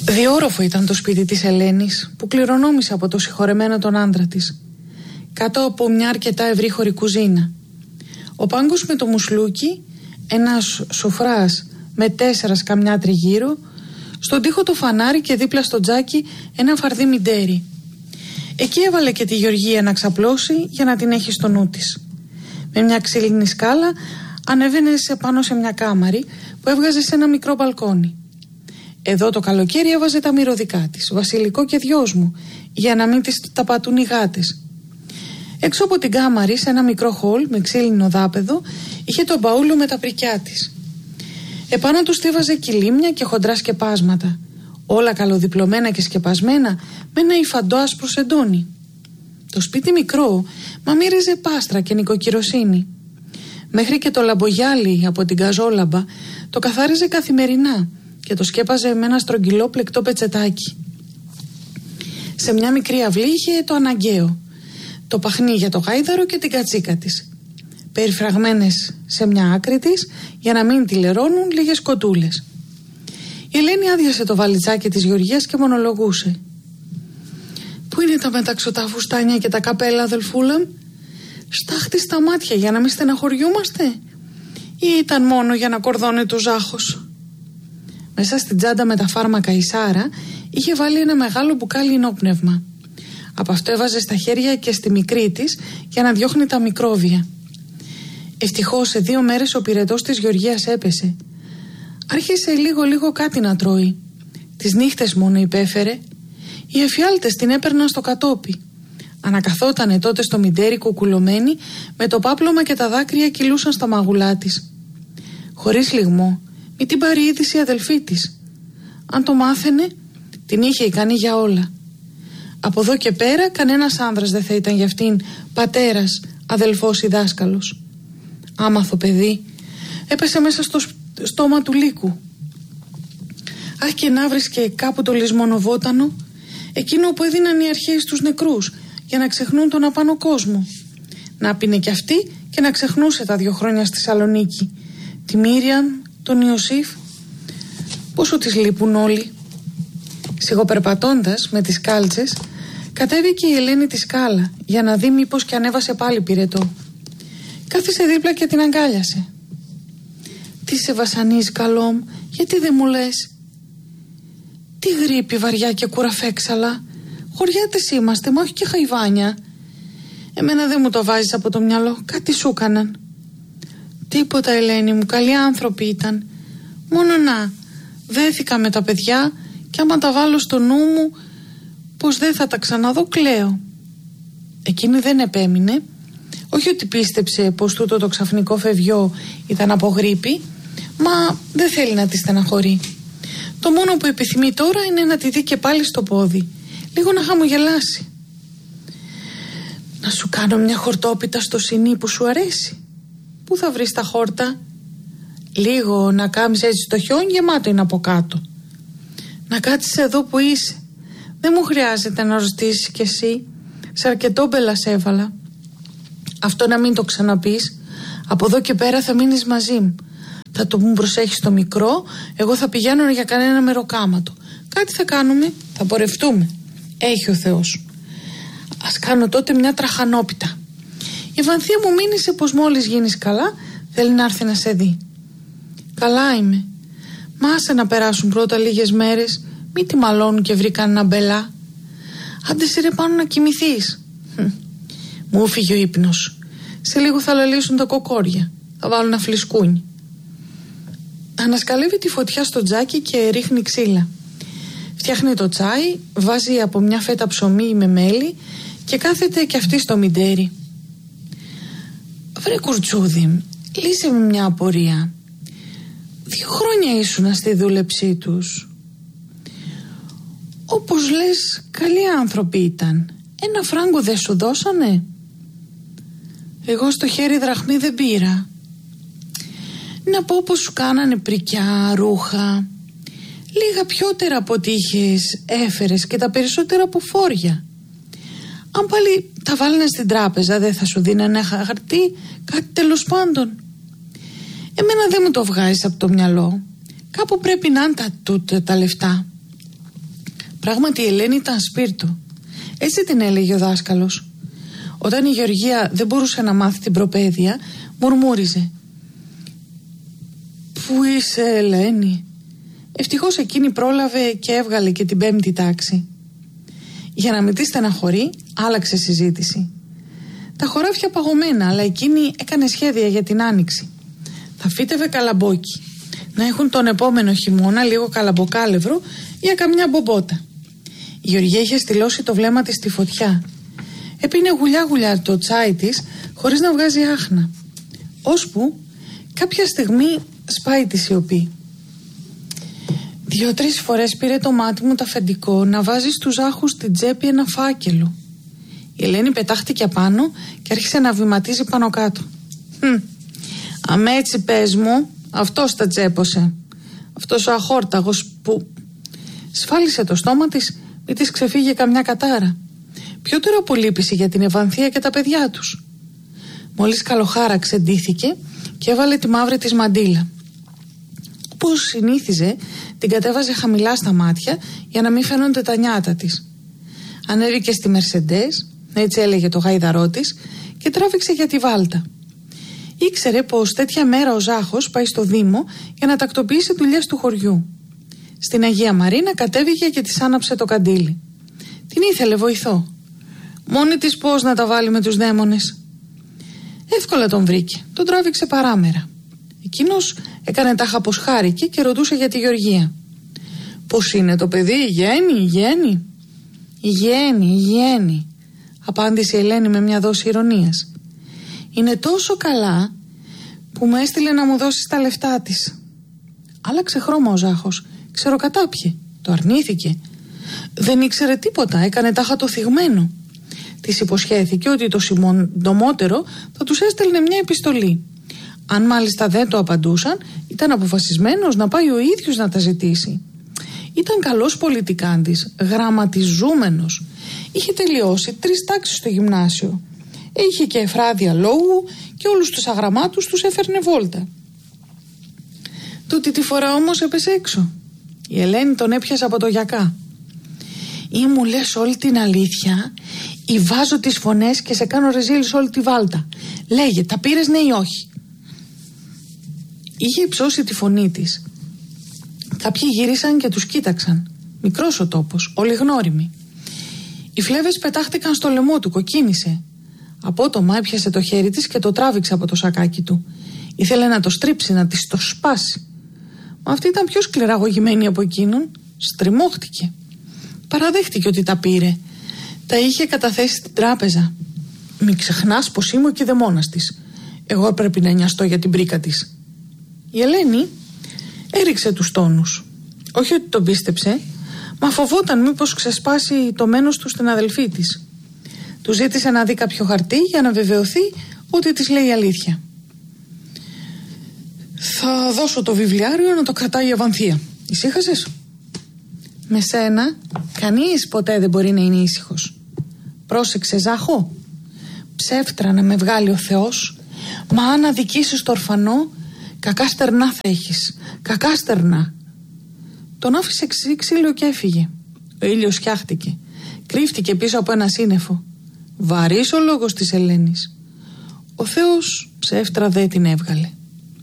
Διόροφο ήταν το σπίτι της Ελένης, που κληρονόμησε από το συγχωρεμένο τον άντρα της, κάτω από μια αρκετά ευρύχωρη κουζίνα. Ο πάγκος με το μουσλούκι, ένας σοφράς με 4 σκαμιά τριγύρω, στον τοίχο το φανάρι και δίπλα στο τζάκι ένα φαρδί μιντέρι. Εκεί έβαλε και τη Γεωργία να ξαπλώσει για να την έχει στο νου της. Με μια ξύλινη σκάλα ανέβαινε πάνω σε μια κάμαρη που έβγαζε σε ένα μικρό μπαλκόνι. Εδώ το καλοκαίρι έβαζε τα μυρωδικά της, Βασιλικό και δυος μου, για να μην τις τα πατούν οι γάτες. Έξω από την κάμαρη, σε ένα μικρό χολ με ξύλινο δάπεδο, είχε τον μπαούλο με τα πρικιά της. Επάνω του στίβαζε κυλίμια και χοντρά σκεπάσματα, όλα καλοδιπλωμένα και σκεπασμένα με ένα υφαντό άσπρο σεντόνι. Το σπίτι μικρό, μα μύριζε πάστρα και νοικοκυροσύνη. Μέχρι και το λαμπογιάλι από την καζόλαμπα το καθάριζε καθημερινά και το σκέπαζε με ένα στρογγυλό πλεκτό πετσετάκι. Σε μια μικρή αυλή είχε το αναγκαίο, το παχνί για το γάιδαρο και την κατσίκα της, περιφραγμένες σε μια άκρη της για να μην τηλερώνουν λίγες κοτούλες. Η Ελένη άδειασε το βαλιτσάκι της Γεωργίας και μονολογούσε. «Πού είναι τα μεταξωτά φουστάνια και τα καπέλα, αδελφούλα? Στάχτη στα μάτια για να μην στεναχωριούμαστε, ή ήταν μόνο για να κορδώνει το ζάχος?» Μέσα στην τσάντα με τα φάρμακα η Σάρα είχε βάλει ένα μεγάλο μπουκάλι ενόπνευμα. Από αυτό έβαζε στα χέρια και στη μικρή της για να διώχνει τα μικρόβια. Ευτυχώς σε 2 μέρες ο πυρετός της Γεωργίας έπεσε. Άρχισε λίγο κάτι να τρώει. Τις νύχτες μόνο υπέφερε. Οι εφιάλτες την έπαιρναν στο κατόπι. Ανακαθότανε τότε στο μιντέρι κουκουλωμένη, με το πάπλωμα και τα δάκρυα κυλούσαν στα μαγουλά της. Χωρίς λυγμό, μη την πάρει είδηση η αδελφή της. Αν το μάθαινε, την είχε ικανή για όλα. Από εδώ και πέρα κανένας άνδρας δεν θα ήταν για αυτήν πατέρας, αδελφός ή δάσκαλος. Άμαθο παιδί, έπεσε μέσα στο στόμα του λύκου. Αχ, και να βρίσκε κάπου το λησμονοβότανο, εκείνο που έδιναν οι αρχαίοι στους νεκρούς για να ξεχνούν τον απάνω κόσμο. Να πίνε κι αυτή και να ξεχνούσε τα 2 χρόνια στη Σαλονίκη, τη Μίριαν, τον Ιωσήφ. Πόσο της λείπουν όλοι. Σιγοπερπατώντας με τις κάλτσες, κατέβηκε η Ελένη τη σκάλα για να δει μήπως και ανέβασε πάλι πυρετό. Κάθισε δίπλα και την αγκάλιασε. «Τι σε βασανίζει, καλό μου, γιατί δεν μου λες?» «Τι γρίπη βαριά και κουραφέξαλα. Χωριάτες είμαστε, μα όχι και χαϊβάνια. Εμένα δεν μου το βάζεις από το μυαλό, κάτι σου έκαναν». «Τίποτα, Ελένη μου, καλοί άνθρωποι ήταν. Μόνο να, δέθηκα με τα παιδιά και άμα τα βάλω στο νου μου πως δεν θα τα ξαναδώ, κλαίω». Εκείνη δεν επέμεινε. Όχι ότι πίστεψε πως τούτο το ξαφνικό φευγιό ήταν από γρίπη, μα δεν θέλει να τη στεναχωρεί. Το μόνο που επιθυμεί τώρα είναι να τη δει και πάλι στο πόδι, λίγο να χαμογελάσει. «Να σου κάνω μια χορτόπιτα στο σινί που σου αρέσει. Πού θα βρεις τα χόρτα?» «Λίγο να κάμεις έτσι το χιόνι, γεμάτο είναι από κάτω. Να κάτσεις εδώ που είσαι. Δεν μου χρειάζεται να ρωτήσεις κι εσύ. Σε αρκετό μπέλα σ' έβαλα. Αυτό να μην το ξαναπείς. Από εδώ και πέρα θα μείνεις μαζί μου. Θα το μου προσέχεις το μικρό, εγώ θα πηγαίνω για κανένα μεροκάματο. Κάτι θα κάνουμε, θα πορευτούμε. Έχει ο Θεός. Ας κάνω τότε μια τραχανόπιτα. Η Βανθία μου μήνυσε πως μόλις γίνεις καλά θέλει να έρθει να σε δει». «Καλά είμαι. Μα άσε να περάσουν πρώτα λίγες μέρες, μη τη μαλώνουν και βρει κανένα μπελά. Άντε σύρε πάνω να κοιμηθείς». Μου φύγει ο ύπνος. Σε λίγο θα λαλήσουν τα κοκόρια. Θα βάλουν ένα φλισκούνι. Ανασκαλεύει τη φωτιά στο τζάκι και ρίχνει ξύλα. Φτιάχνει το τσάι, βάζει από μια φέτα ψωμί με μέλι και κάθεται κι αυτή στο μιντέρι. «Βρε κουρτσούδι, λύσε μου μια απορία. 2 χρόνια ήσουνα στη δούλεψή τους. Όπως λες, καλοί άνθρωποι ήταν. 1 φράγκο δεν σου δώσανε?» «Εγώ στο χέρι δραχμή δεν πήρα. Να πω πως σου κάνανε πρικιά, ρούχα. Λίγα πιότερα από ό,τι είχες έφερες και τα περισσότερα από φόρια. Αν πάλι τα βάλαινε στην τράπεζα δεν θα σου δίνανε ένα χαρτί, κάτι τέλος πάντων. Εμένα δεν μου το βγάζεις από το μυαλό. Κάπου πρέπει να είναι τα λεφτά». Πράγματι η Ελένη ήταν σπίρτο. Έτσι την έλεγε ο δάσκαλος. Όταν η Γεωργία δεν μπορούσε να μάθει την προπαίδεια, μουρμούριζε: «Πού είσαι, Ελένη?» Ευτυχώς εκείνη πρόλαβε και έβγαλε και την 5η τάξη. Για να μην τη στεναχωρεί, άλλαξε συζήτηση. Τα χωράφια παγωμένα, αλλά εκείνη έκανε σχέδια για την άνοιξη. Θα φύτευε καλαμπόκι. Να έχουν τον επόμενο χειμώνα λίγο καλαμποκάλευρο για καμιά μπομπότα. Η Γεωργία είχε στυλώσει το βλέμμα της στη φωτιά. Έπινε γουλιά-γουλιά το τσάι της χωρίς να βγάζει άχνα. Ώσπου κάποια στιγμή σπάει τη σιωπή. 2-3 φορές πήρε το μάτι μου το αφεντικό να βάζει στους ζάχους στην τσέπη ένα φάκελο. Η Ελένη πετάχτηκε απάνω και άρχισε να βηματίζει πάνω κάτω. «Αμ έτσι πες μου, αυτός τα τσέπωσε. Αυτός ο αχόρταγος που...» Σφάλισε το στόμα της, μη της ξεφύγε καμιά κατάρα. Πιότερο απολύπηση για την Ευανθία και τα παιδιά τους. Μόλις καλοχάραξε, ντύθηκε και έβαλε τη μαύρη της μαντίλα. Όπως συνήθιζε, την κατέβαζε χαμηλά στα μάτια για να μην φαίνονται τα νιάτα της. Ανέβηκε στη Μερσεντές, έτσι έλεγε το γάιδαρό της, και τράβηξε για τη Βάλτα. Ήξερε πως τέτοια μέρα ο Ζάχος πάει στο Δήμο για να τακτοποιήσει δουλειές του χωριού. Στην Αγία Μαρίνα κατέβηκε και της άναψε το καντήλι. Την ήθελε βοηθό. Μόνη της πώς να τα βάλει με τους δαίμονες. Εύκολα τον βρήκε, τον τράβηξε παράμερα. Εκείνος έκανε τάχα πως χάρηκε και ρωτούσε για τη Γεωργία. «Πώς είναι το παιδί, γέννη?» «Γέννη», απάντησε η Ελένη με μια δόση ηρωνίας. «Είναι τόσο καλά που με έστειλε να μου δώσει τα λεφτά της». Άλλαξε χρώμα ο Ζάχος. Ξεροκατάπιε. Το αρνήθηκε. Δεν ήξερε τίποτα, έκανε τάχα το θυγμένο. Της υποσχέθηκε ότι το συντομότερο θα τους έστελνε μια επιστολή. Αν μάλιστα δεν το απαντούσαν, ήταν αποφασισμένος να πάει ο ίδιος να τα ζητήσει. Ήταν καλός πολιτικάντης, γραμματιζούμενος. Είχε τελειώσει 3 τάξεις στο γυμνάσιο. Είχε και εφράδια λόγου και όλους τους αγραμμάτους τους έφερνε βόλτα. Τούτη τη φορά όμως έπεσε έξω. Η Ελένη τον έπιασε από το γιακά. «Ή μου λες όλη την αλήθεια ή βάζω τις φωνές και σε κάνω ρεζίλ σε όλη τη Βάλτα. Λέγε, τα πήρες ναι ή όχι?» Είχε υψώσει τη φωνή της. Κάποιοι γύρισαν και τους κοίταξαν. Μικρός ο τόπος, όλοι γνώριμοι. Οι φλέβες πετάχτηκαν στο λαιμό του, κοκκίνησε. Απότομα έπιασε το χέρι της και το τράβηξε από το σακάκι του. Ήθελε να το στρίψει, να της το σπάσει. Μα αυτή ήταν πιο σκληραγωγημένη από εκείνον. Στριμώχτηκε. Παραδέχτηκε ότι τα πήρε. Τα είχε καταθέσει στην τράπεζα. «Μη ξεχνάς πως είμαι ο κηδεμόνας της. Εγώ πρέπει να νοιαστώ για την πρίκα της». Η Ελένη έριξε τους τόνους. Όχι ότι τον πίστεψε, μα φοβόταν μήπως ξεσπάσει το μένος του στην αδελφή της. Του ζήτησε να δει κάποιο χαρτί για να βεβαιωθεί ότι της λέει αλήθεια. «Θα δώσω το βιβλιάριο να το κρατάει η Ευανθία. Ησύχασες?» «Με σένα κανείς ποτέ δεν μπορεί να είναι ήσυχος. Πρόσεξε, Ζάχο. Ψεύτρα να με βγάλει ο Θεός, μα αν αδικήσεις το ορφανό, κακά στερνά θα έχεις. Κακά στερνά». Τον άφησε ξύλο και έφυγε. Ο ήλιος φτιάχτηκε. Κρύφτηκε πίσω από ένα σύννεφο. Βαρύς ο λόγος της Ελένης. Ο Θεός ψεύτρα δεν την έβγαλε.